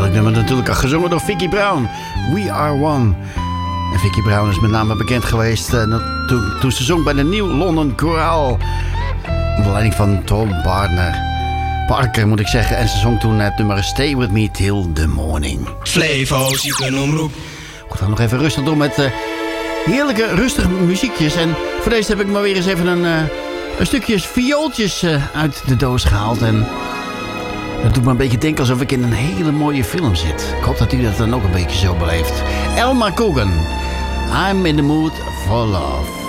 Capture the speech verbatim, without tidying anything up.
Het nummer natuurlijk al gezongen door Vicki Brown. We Are One. En Vicki Brown is met name bekend geweest uh, toen, toen ze zong bij de New London Chorale. Onder leiding van Tom Barner. Parker moet ik zeggen. En ze zong toen het nummer Stay With Me Till The Morning. Flevo, ziekenomroep. We gaan nog even rustig door met uh, heerlijke rustige muziekjes. En voor deze heb ik maar weer eens even een, uh, een stukje viooltjes uh, uit de doos gehaald. En dat doet me een beetje denken alsof ik in een hele mooie film zit. Ik hoop dat u dat dan ook een beetje zo beleeft. Elma Coogan. I'm in the mood for love.